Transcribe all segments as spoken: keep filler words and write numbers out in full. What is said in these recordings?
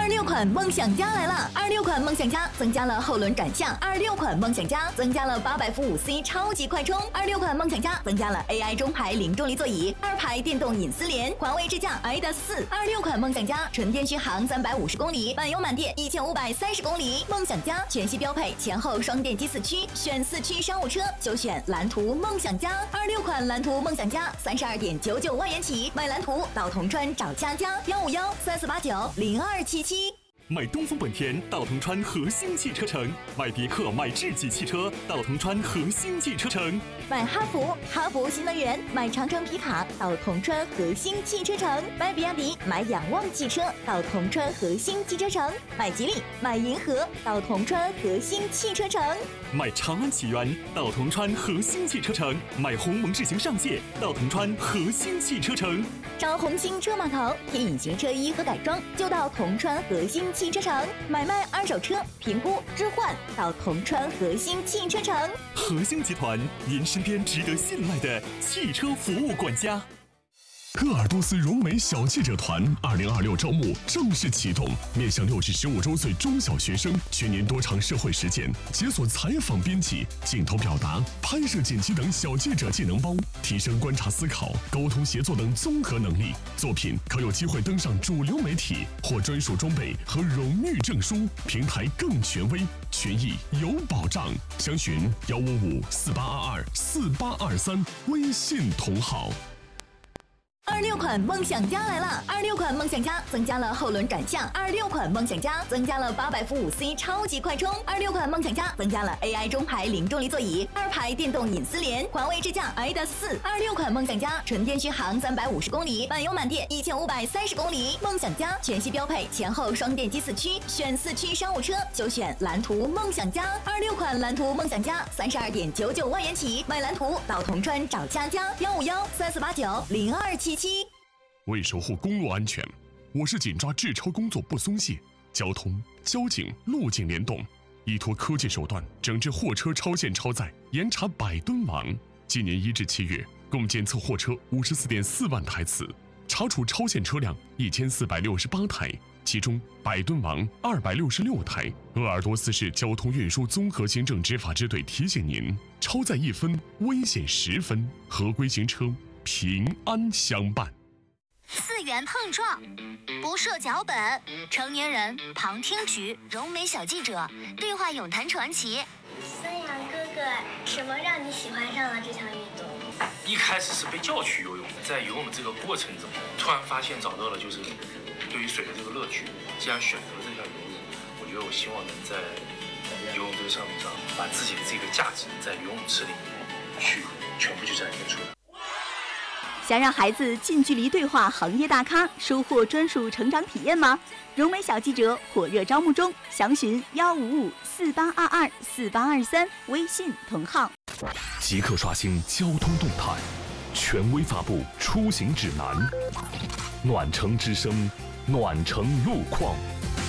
二六款梦想家来了！二六款梦想家增加了后轮转向，二六款梦想家增加了八百伏五 C 超级快充，二六款梦想家增加了 A I 中排零重力座椅，二排电动隐私帘，环卫支架 I D A S 四。二六款梦想家纯电续航三百五十公里，满油满电一千五百三十公里。梦想家全系标配前后双电机四驱，选四驱商务车就选蓝图梦想家。二六款蓝图梦想家三十二点九九万元起，买蓝图到铜川找佳佳，幺五幺三四八九零二七七。 买东风本田到铜川核心汽车城，买别克买智己汽车到铜川核心汽车城， 买哈弗哈弗新能源，买长城皮卡到铜川核心汽车城，买比亚迪买仰望汽车到铜川核心汽车城，买吉利买银河到铜川核心汽车城， 买长安启源到铜川核心汽车城，买鸿蒙智行上界到铜川核心汽车城， 找红星车码头添隐形车衣和改装就到铜川核心汽车城，买卖二手车评估置换到铜川核心汽车城。 核心集团，您身边值得信赖的汽车服务管家。 鄂尔多斯融美小记者团二零二六招募正式启动，面向六至十五周岁中小学生，全年多场社会实践，解锁采访编辑、镜头表达、拍摄剪辑等小记者技能包，提升观察思考、沟通协作等综合能力。作品可有机会登上主流媒体，获专属装备和荣誉证书，平台更权威，权益有保障。详询幺五五四八二二四八二三，微信同号。 二六款梦想家来了！二六款梦想家增加了后轮转向，二六款梦想家增加了八百伏五 C 超级快充，二六款梦想家增加了 A I 中排零重力座椅，二排电动隐私帘，环卫支架 I D A S 四。二六款梦想家纯电续航三百五十公里，满油满电一千五百三十公里。梦想家全系标配前后双电机四驱，选四驱商务车就选蓝图梦想家。二六款蓝图梦想家三十二点九九万元起，买蓝图到铜川找佳佳，幺五幺三四八九零二七七。 为守护公路安全，我市紧抓治超工作不松懈，交通、交警、路警联动，依托科技手段整治货车超限超载，严查百吨网。今年一至七月，共检测货车五十四点四万台次，查处超限车辆一千四百六十八台，其中百吨网二百六十六台。鄂尔多斯市交通运输综合行政执法支队提醒您：超载一分，危险十分，合规行车平安相伴。 四元碰撞，不设脚本，成年人旁听局，融美小记者对话咏谈传奇。 孙杨哥哥，什么让你喜欢上了这项运动？ 一开始是被叫去游泳，在游泳这个过程中，突然发现找到了就是对于水的这个乐趣。既然选择了这项游泳，我觉得我希望能在游泳这个项目上，把自己的这个价值在游泳池里面去全部去展现出来。 想让孩子近距离对话行业大咖，收获专属成长体验吗？融美小记者火热招募中，详询幺五五四八二二四八二三，微信同号。 即刻刷新交通动态，权威发布出行指南。暖城之声，暖城路况。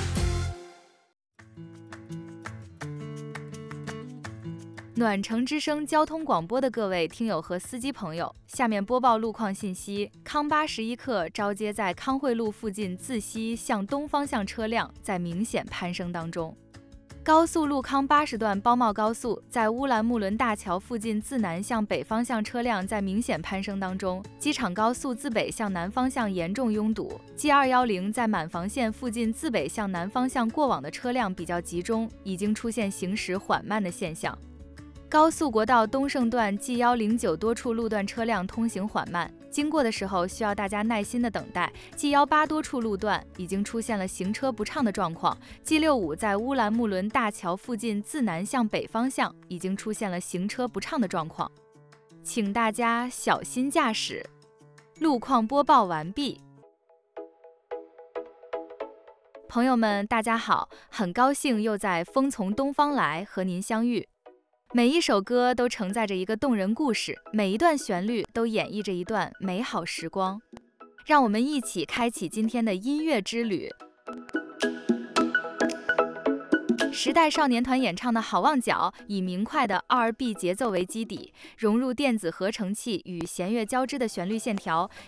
暖城之声交通广播的各位听友和司机朋友，下面播报路况信息。康巴十一克招接在康惠路附近自西向东方向车辆在明显攀升当中。高速路康八十段包茂高速在乌兰木伦大桥附近自南向北方向车辆在明显攀升当中。机场高速自北向南方向严重拥堵。G 二一零在满房线附近自北向南方向过往的车辆比较集中，已经出现行驶缓慢的现象。高速国道东胜段 G 一零九多处路段车辆通行缓慢，经过的时候需要大家耐心的等待。G 一八多处路段已经出现了行车不畅的状况。G 六五在乌兰木伦大桥附近自南向北方向已经出现了行车不畅的状况，请大家小心驾驶。路况播报完毕。朋友们，大家好，很高兴又在风从东方来和您相遇。每一首歌都承载着一个动人故事，每一段旋律都演绎着一段美好时光。让我们一起开启今天的音乐之旅。时代少年团演唱的好望角以明快的 R and B 节奏为基底，融入电子合成器与弦乐交织的旋律线条，